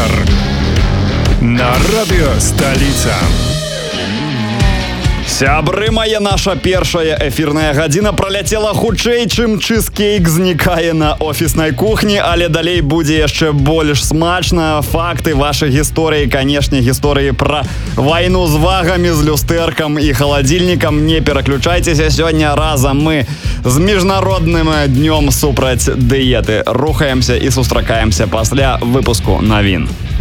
вечар на радыё Сталіца. Сябры мае, наша першая эфірная гадзіна праляцела хутчэй, чым чызкейк знікае на офіснай кухні, але далей будзе яшчэ больш смачна. Факты вашай гісторыі, канешне, гісторыі пра вайну з вагамі, з люстэркам і халадзільнікам. Не пераключайцеся, сёння разам мы з міжнародным днём супраць дыеты. Рухаемся і сустракаемся пасля выпуску навін.